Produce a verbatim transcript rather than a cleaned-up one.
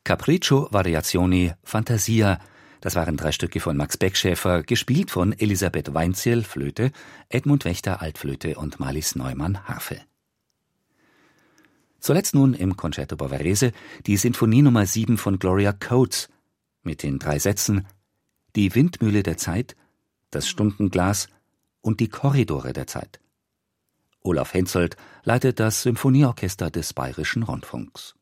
Capriccio Variazioni Fantasia. Das waren drei Stücke von Max Beckschäfer, gespielt von Elisabeth Weinzierl, Flöte, Edmund Wächter, Altflöte und Marlies Neumann, Harfe. Zuletzt nun im Concerto Bavarese die Sinfonie Nummer sieben von Gloria Coates mit den drei Sätzen Die Windmühle der Zeit, das Stundenglas und die Korridore der Zeit. Olaf Hensoldt leitet das Symphonieorchester des Bayerischen Rundfunks.